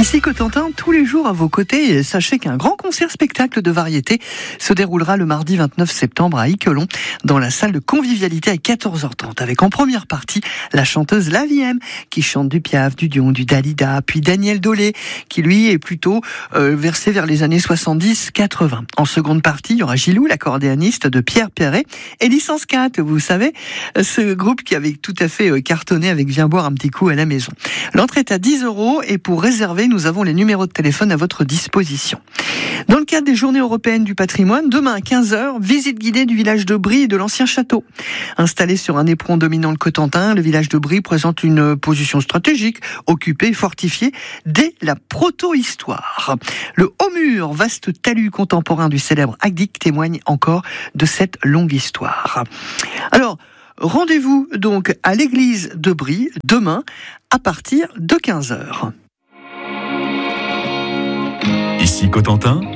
Ici Cotentin, tous les jours à vos côtés, et sachez qu'un grand concert-spectacle de variété se déroulera le mardi 29 septembre à Iquelon, dans la salle de convivialité à 14h30, avec en première partie la chanteuse Lavie M, qui chante du Piaf, du Dion, du Dalida, puis Daniel Dolé, qui lui est plutôt versé vers les années 70-80. En seconde partie, il y aura Gilou, l'accordéoniste de Pierre Perret, et Licence 4, vous savez, ce groupe qui avait tout à fait cartonné avec Viens boire un petit coup à la maison. L'entrée est à 10 € et pour réserver, nous avons les numéros de téléphone à votre disposition. Dans le cadre des Journées européennes du patrimoine, demain à 15h, visite guidée du village de Brie et de l'ancien château. Installé sur un éperon dominant le Cotentin, le village de Brie présente une position stratégique, occupée et fortifiée dès la proto-histoire. Le Haut-Mur, vaste talus contemporain du célèbre Agdic, témoigne encore de cette longue histoire. Alors, rendez-vous donc à l'église de Brie demain à partir de 15h. Ici Cotentin,